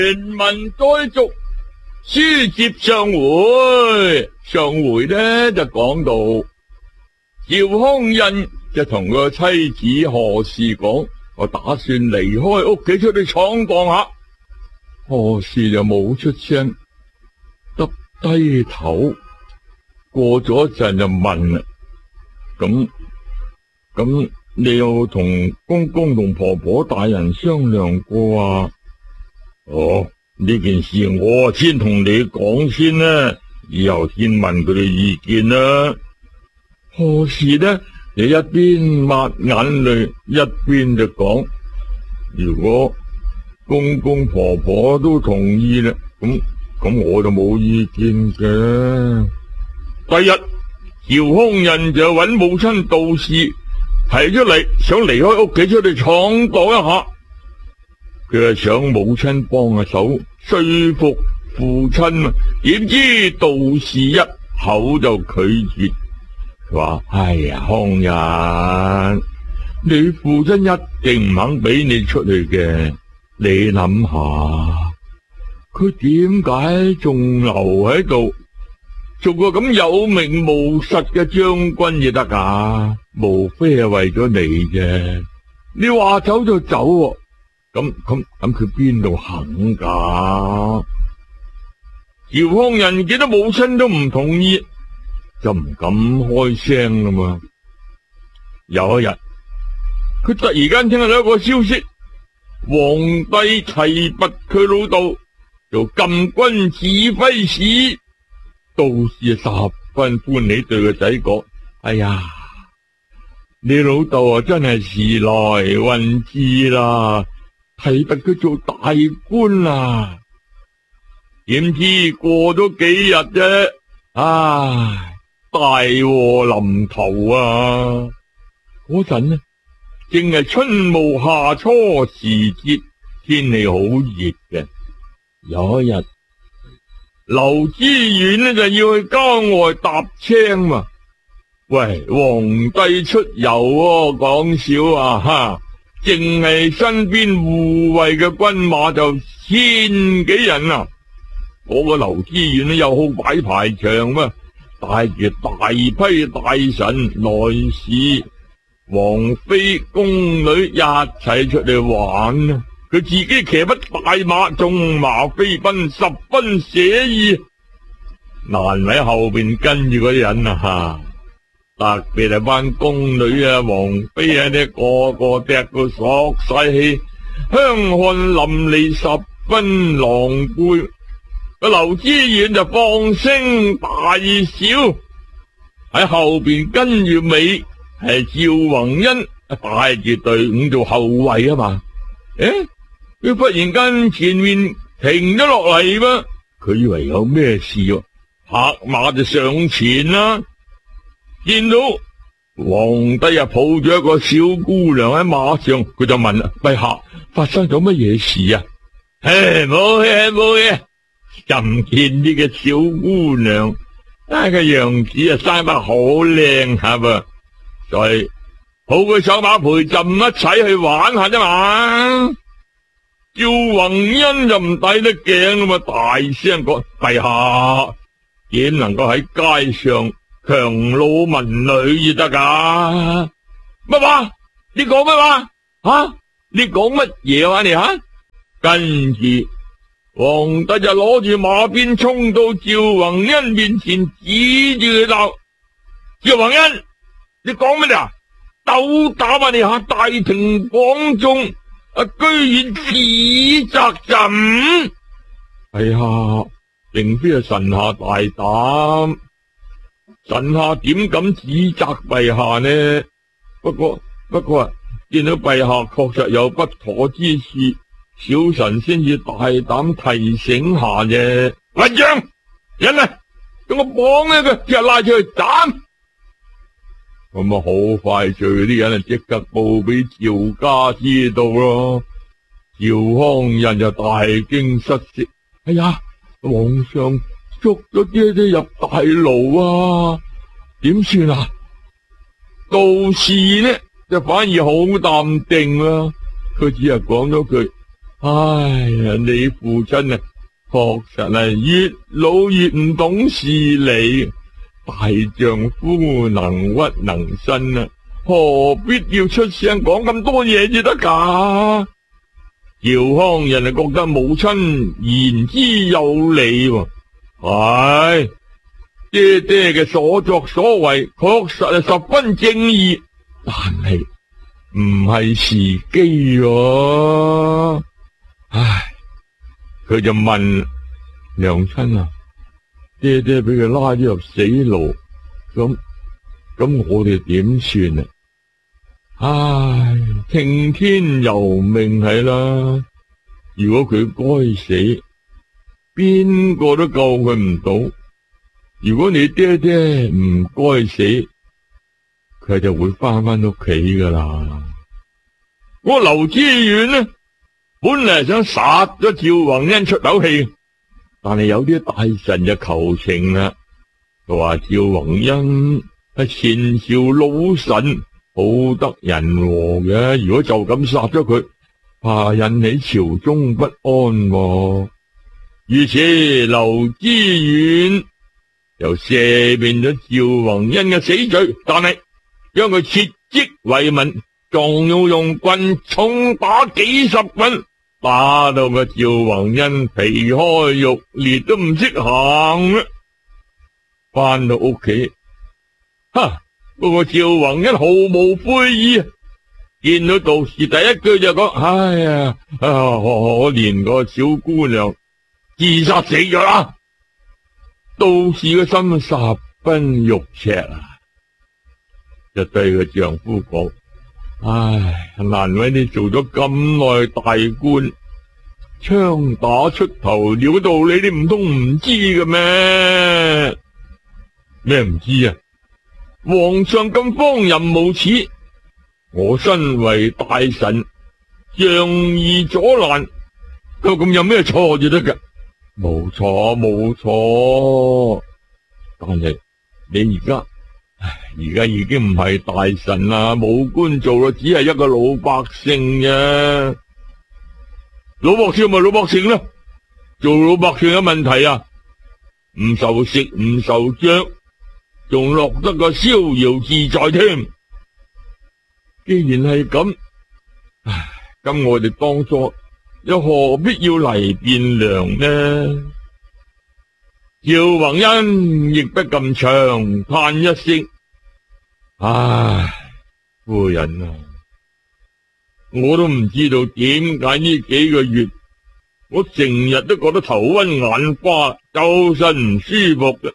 原文再續，書接上回。上回呢就講到趙匡胤就同個妻子何氏講，我打算離開屋企出去闖蕩下。何氏就冇出聲，耷低頭。過咗一陣就問啦：咁你有同公公同婆婆大人商量過啊？哦，呢件事我先同你講先啦，以後先問佢哋意見啦。何時呢？你一邊抹眼淚，一邊就講：如果公公婆婆都同意啦，咁我就冇意見嘅。第日趙匡胤就揾母親杜氏提出嚟，想離開屋企出去闖蕩一下。佢係想母親幫下手說服父親啊，點知杜氏一口就拒絕。佢話：哎呀，匡胤，你父親一定唔肯俾你出去嘅。你諗下，佢點解仲留喺度做個咁有名無實嘅將軍至得噶？無非係為咗你啫。你話走就走喎，咁佢邊度肯噶？趙匡胤見到母親都唔同意，就唔敢開聲啦嘛。有一日，佢突然間聽到一個消息，皇帝提拔佢老豆做禁軍指揮使。杜氏十分歡喜，對個仔講：哎呀，你老豆啊真係時來運至啦，提拔佢做大官啦。點知過咗幾日啫，唉，大禍臨頭啊！嗰陣呢，正係春暮夏初時節，天氣好熱嘅。有一日，劉知遠呢就要去郊外踏青嘛。喂，皇帝出遊喎，講笑啊哈！淨係身邊護衛嘅軍馬就千幾人啊。嗰個劉知遠呢又好擺排場嘛，帶住大批大臣內侍、王妃、宮女一齊出嚟玩啊！佢自己騎匹大馬，縱馬飛奔，十分寫意。難為後邊跟住嗰啲人啊，特別係班宮女啊、王妃啊，呢個個踢到索晒氣，香汗淋漓，十分狼狽。劉知遠就放聲大笑，喺後邊跟住尾係趙宏恩帶住隊伍做後衛啊嘛。佢忽然間前面停咗落嚟噃，佢以為有咩事喎，拍馬就上前啦。見到皇帝啊抱住一個小姑娘喺馬上，佢就問啦：陛下，發生咗乜嘢事啊？冇嘢。朕見呢個小姑娘，個樣子啊生得好靚下噃，所以抱佢上馬陪朕一齊去玩下啫嘛。趙宏恩就唔抵得頸咁啊，大聲講：陛下點能夠喺街上強擄民女至得噶？乜話？你講乜話？你講乜嘢話你吓？跟住皇帝就攞住馬鞭衝到趙宏恩面前，指住佢鬧：趙宏恩，你講乜呀？鬥膽啊你吓！大庭廣眾居然指責朕！哎呀，並非係臣下大膽，臣下點敢指責陛下呢？不過見到陛下確實有不妥之處，小臣先至大膽提醒下啫。混帳人啊，將我綁呢個即係拉出去斬。咁啊，好快脆啲人啊，即刻報俾趙家知道咯。趙匡胤就大驚失色，哎呀，皇上捉咗爹爹入大牢啊，點算啊？杜氏呢就反而好淡定啦，佢只係講咗句： 唉呀，你父親啊，確實係越老越唔懂事理，大丈夫能屈能伸啊，何必要出聲講咁多嘢至得㗎？趙匡胤啊，覺得母親言之有理喎，係爹爹嘅所作所為確實係十分正義，但係唔係時機喎。唉，佢就問娘親啊，爹爹俾佢拉咗入死牢，咁我哋點算啊？唉，聽天由命係啦。如果佢該死，邊個都救佢唔到。如果你爹爹唔該死，佢就會翻屋企噶啦。我劉知遠呢，本嚟想殺咗趙宏恩出口氣，但係有啲大臣就求情啦，佢話趙宏恩係前朝老臣，好得人和嘅，如果就咁殺咗佢，怕引起朝中不安喎。於是劉知遠又赦免咗趙宏恩嘅死罪，但係將佢撤職為民，仲要用棍重打幾十棍，打到個趙宏恩皮開肉裂都唔識行啦。翻到屋企，不過趙宏恩毫無悔意，見到道士第一句就講：哎呀，可憐個小姑娘自殺死咗啦！道士嘅心十分肉赤啊，就對佢丈夫講：唉，難為你做咗咁耐大官，槍打出頭鳥道理你唔通唔知嘅咩？咩唔知啊？皇上咁荒淫無恥，我身為大臣，仗義阻攔，咁有咩錯就得㗎？冇錯冇錯，但係你而家已經唔係大臣啦，冇官做啦，只係一個老百姓啫。老百姓咪老百姓啦，做老百姓有問題啊？唔受食唔受着，仲落得個逍遙自在添。既然係咁，咁我哋當初又何必要嚟變娘呢？趙宏恩亦不禁長嘆一聲：唉，夫人啊，我都唔知道點解呢幾個月，我成日都覺得頭暈眼花，周身唔舒服嘅。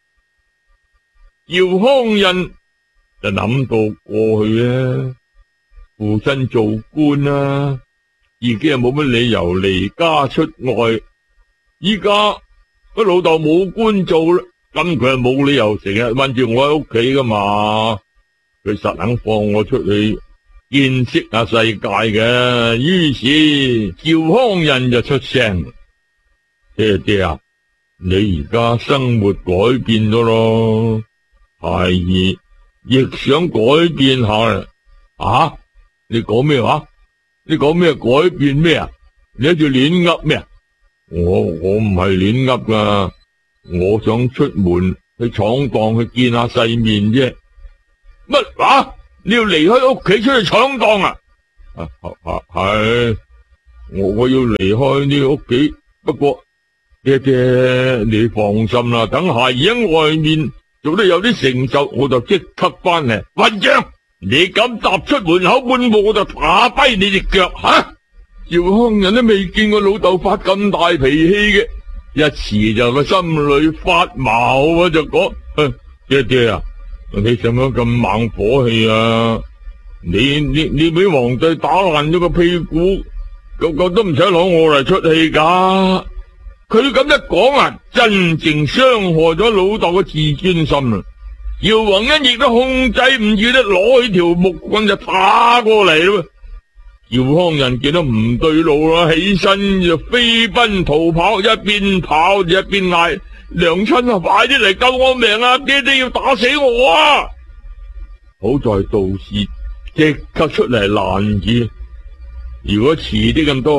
趙匡胤就諗到過去啊，父親做官啊，自己又冇乜理由離家出外。依家個老豆冇官做啦，咁佢又冇理由成日韫住我喺屋企噶嘛，佢實肯放我出去見識下世界嘅。於是趙匡胤就出聲：爹爹啊，你而家生活改變咗咯，孩兒亦想改變下啊！你講咩話？你講咩改變咩啊？你喺度亂噏咩啊？我唔係亂噏噶，我想出門去闖蕩，去見下世面啫。乜話？你要離開屋企出去闖蕩啊？係，我要離開呢個屋企。不過爹爹，你放心啦，等孩兒喺外面做得有啲成就，我就即刻翻嚟。混賬！你敢踏出門口半步，我就打跛你隻腳吓！趙匡胤都未見過老豆發咁大脾氣嘅，一時就個心裏發毛啊，就講：爹爹啊，你做乜咁猛火氣啊？你俾皇帝打爛咗個屁股，個都唔使攞我嚟出氣噶。佢咁一講啊，真正傷害咗老豆嘅自尊心啊！趙宏恩亦都控制唔住得，攞起條木棍就打過嚟咯。趙匡胤見到唔對路啦，起身就飛奔逃跑，一邊跑就一邊嗌：娘親啊，快啲嚟救我命啊！爹爹要打死我啊！好在道士即刻出嚟攔住，如果遲啲咁多啊，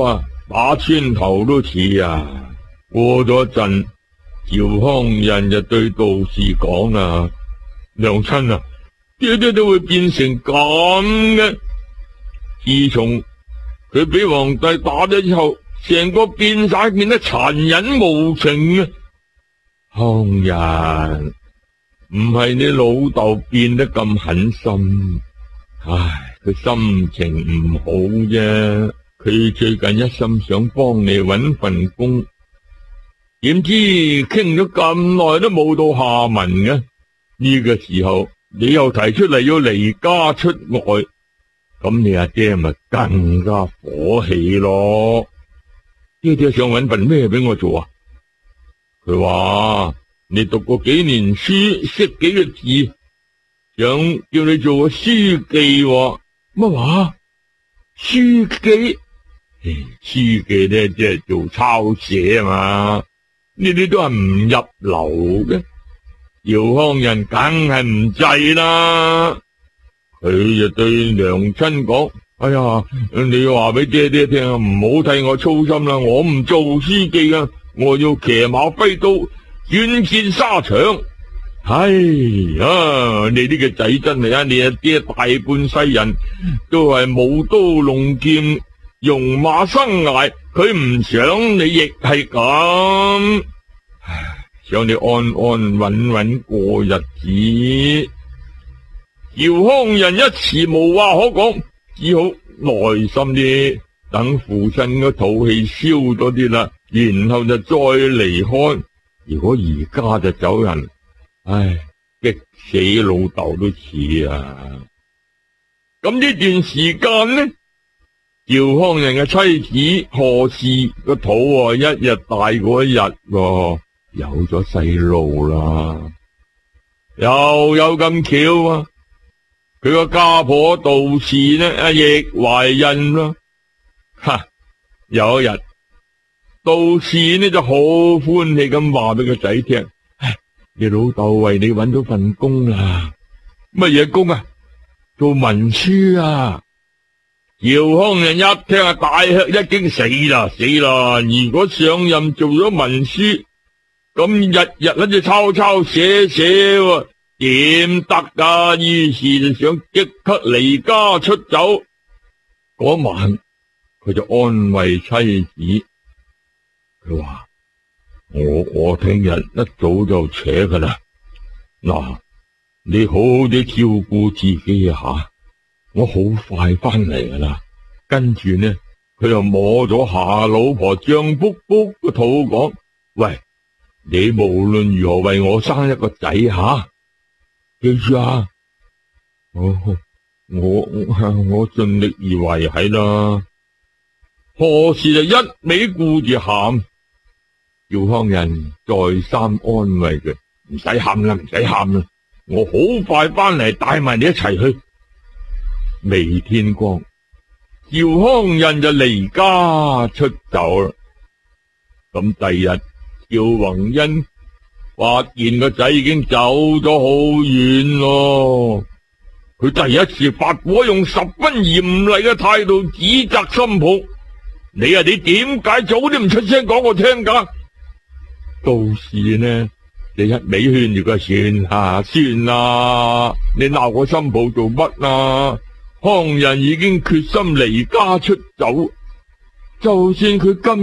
打穿頭都似啊！過咗一陣，趙匡胤就對道士講啦：娘親啊，爹爹都會變成咁嘅。自從佢俾皇帝打咗之後，成個變晒，變得殘忍無情啊！匡胤，唔係你老豆變得咁狠心，唉，佢心情唔好啫。佢最近一心想幫你搵份工，點知傾咗咁耐都冇到下文嘅。呢個時候你又提出嚟要離家出外，咁你阿爹咪更加火氣咯。爹爹想搵份咩俾我做啊？佢話你讀過幾年書，識幾個字，想叫你做個書記喎。乜話？書記？書記咧即係做抄寫啊嘛，呢啲都係唔入流嘅。趙匡胤梗係唔制啦，佢就對娘親講：哎呀，你話俾爹爹聽，唔好替我操心啦，我唔做書記㗎，我要騎馬揮刀，遠戰沙場。唉呀，你呢個仔真係啊，你阿爹大半世人都係舞刀弄劍，戎馬生涯，佢唔想你亦係咁，想你安安穩穩過日子。趙匡胤一時無話可講，只好耐心啲，等父親個肚氣消咗啲啦，然後就再離開。如果而家就走人，唉，激死老豆都似啊！咁呢段時間呢，趙匡胤嘅妻子賀氏個肚一日大過一日，有咗細路啦，又有咁巧啊！佢個家婆杜氏呢亦懷孕啦。有一日，杜氏呢就好歡喜咁話俾個仔聽：唉，你老豆為你搵到份工啦。乜嘢工啊？做文書啊！趙匡胤一聽啊，大吃一驚，死啦死啦！如果上任做咗文書，咁日日喺度抄抄寫寫，點得噶？於是就想即刻離家出走。嗰晚佢就安慰妻子，佢話：我聽日一早就扯噶啦。嗱，你好好地照顧自己一下，我好快翻嚟噶啦。跟住呢，佢又摸咗下老婆脹卜卜個肚，講：喂，你無論如何為我生一個仔吓，記住啊！我盡力而為係啦。何時就一味顧住喊，趙匡胤再三安慰佢：唔使喊啦，唔使喊啦，我好快翻嚟，帶埋你一齊去。未天光，趙匡胤就離家出走啦。咁第二日，趙宏恩發現個仔已經走咗好遠咯。佢第一次發火，用十分嚴厲嘅態度指責新抱：你點解早啲唔出聲講我聽噶？到時呢，你一味勸住佢：算啦，你鬧我新抱做乜啊？匡胤已經決心離家出走，就算佢今